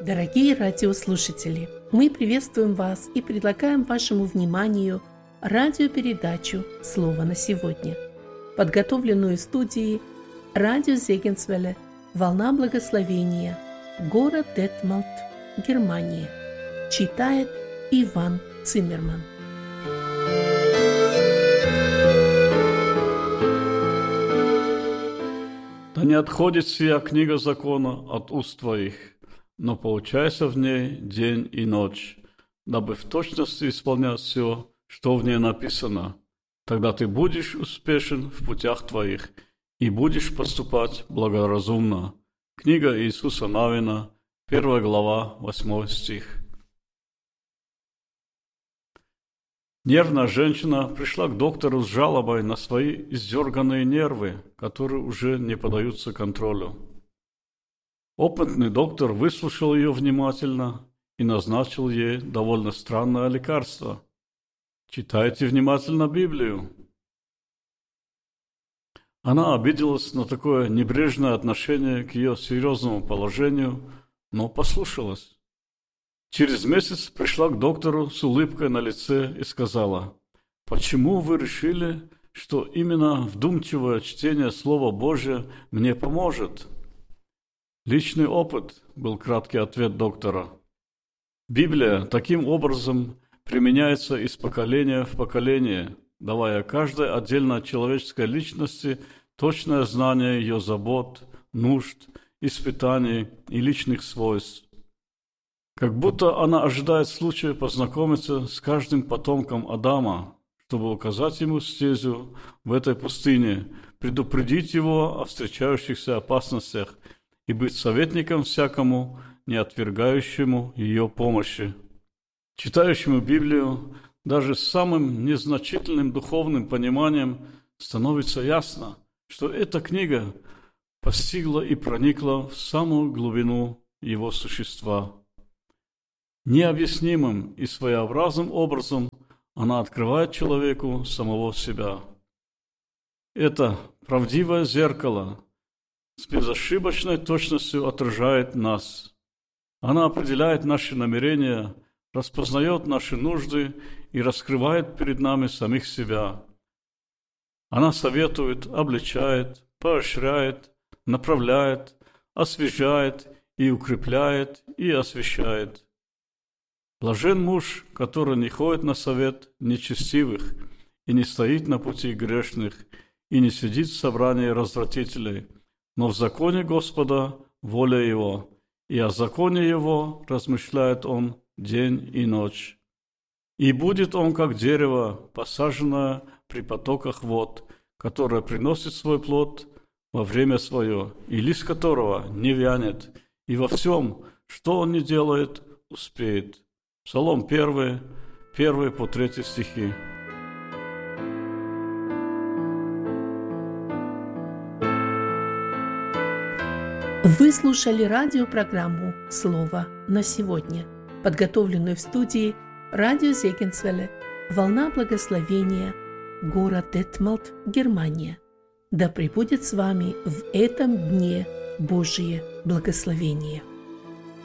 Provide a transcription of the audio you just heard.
Дорогие радиослушатели, мы приветствуем вас и предлагаем вашему вниманию радиопередачу «Слово на сегодня», подготовленную в студии радио Зегенсвелле «Волна благословения», город Детмалт, Германия. Читает Иван Циммерман. Да не отходит сия книга закона от уст твоих, но поучайся в ней день и ночь, дабы в точности исполнять все, что в ней написано. Тогда ты будешь успешен в путях твоих и будешь поступать благоразумно. Книга Иисуса Навина, 1 глава, 8 стих. Нервная женщина пришла к доктору с жалобой на свои издерганные нервы, которые уже не поддаются контролю. Опытный доктор выслушал ее внимательно и назначил ей довольно странное лекарство. Читайте внимательно Библию. Она обиделась на такое небрежное отношение к ее серьезному положению, но послушалась. Через месяц пришла к доктору с улыбкой на лице и сказала: «Почему вы решили, что именно вдумчивое чтение Слова Божия мне поможет?» «Личный опыт», — был краткий ответ доктора. Библия таким образом применяется из поколения в поколение, давая каждой отдельно человеческой личности точное знание ее забот, нужд, испытаний и личных свойств. Как будто она ожидает случая познакомиться с каждым потомком Адама, чтобы указать ему стезю в этой пустыне, предупредить его о встречающихся опасностях и быть советником всякому, не отвергающему ее помощи. Читающему Библию даже с самым незначительным духовным пониманием становится ясно, что эта книга постигла и проникла в самую глубину его существа. Необъяснимым и своеобразным образом она открывает человеку самого себя. Это правдивое зеркало с безошибочной точностью отражает нас. Она определяет наши намерения, распознает наши нужды и раскрывает перед нами самих себя. Она советует, обличает, поощряет, направляет, освежает и укрепляет и освящает. Блажен муж, который не ходит на совет нечестивых и не стоит на пути грешных и не сидит в собрании развратителей, но в законе Господа воля его, и о законе его размышляет он день и ночь. И будет он, как дерево, посаженное при потоках вод, которое приносит свой плод во время свое, и лист которого не вянет, и во всем, что он не делает, успеет». Псалом 1 по 3 стихи. Вы слушали радиопрограмму «Слово на сегодня», подготовленную в студии радио Зегенсвелле «Волна благословения», город Детмалт, Германия. Да пребудет с вами в этом дне Божие благословение.